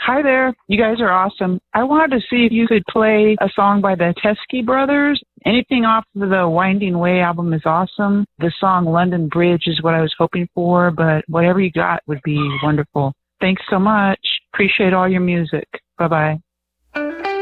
Hi there. You guys are awesome. I wanted to see if you could play a song by the Teskey Brothers. Anything off of the Winding Way album is awesome. The song London Bridge is what I was hoping for, but whatever you got would be wonderful. Thanks so much. Appreciate all your music. Bye-bye.